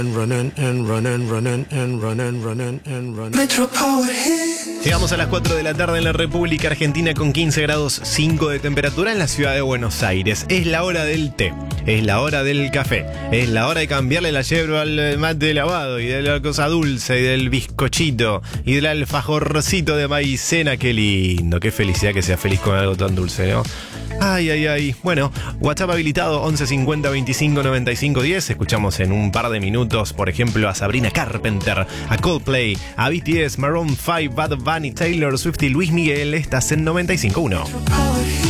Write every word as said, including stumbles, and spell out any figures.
Running and running, running and running, running and running. Metro Power Hits. Llegamos a las cuatro de la tarde en la República Argentina con quince grados cinco de temperatura en la ciudad de Buenos Aires. Es la hora del té, es la hora del café, es la hora de cambiarle la yerba al mate lavado y de la cosa dulce y del bizcochito y del alfajorcito de maicena. Qué lindo, qué felicidad que sea feliz con algo tan dulce, ¿no? Ay, ay, ay. Bueno, WhatsApp habilitado once cincuenta veinticinco noventa y cinco diez. Escuchamos en un par de minutos, por ejemplo, a Sabrina Carpenter, a Coldplay, a B T S, Maroon cinco, Bad Bunny, Taylor Swift y Luis Miguel. Estás en noventa y cinco punto uno.